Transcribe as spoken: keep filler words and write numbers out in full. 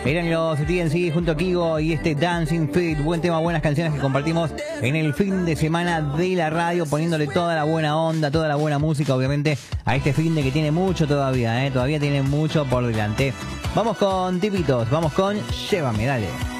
Eran los T N C junto a Kygo y este Dancing Feet. Buen tema, buenas canciones que compartimos en el fin de semana de la radio, poniéndole toda la buena onda, toda la buena música, obviamente, a este fin de que tiene mucho todavía, ¿eh? Todavía tiene mucho por delante. Vamos con tipitos, vamos con Llévame, dale.